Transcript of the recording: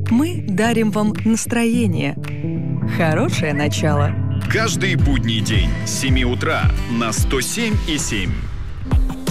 Мы дарим вам настроение. Хорошее начало. Каждый будний день с 7 утра на 107,7.